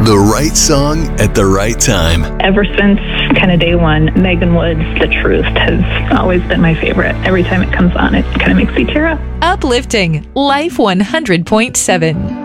The right song at the right time. Ever since kind of day one, Megan Wood's The Truth has always been my favorite. Every time it comes on, it kind of makes me tear up. Uplifting Life 100.7.